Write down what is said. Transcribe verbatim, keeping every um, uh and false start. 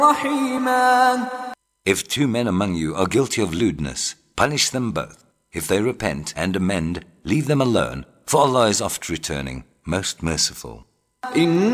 رحيما. If two men among you are guilty of lewdness, punish them both. If they repent and amend, leave them alone, for Allah is oft returning, most merciful.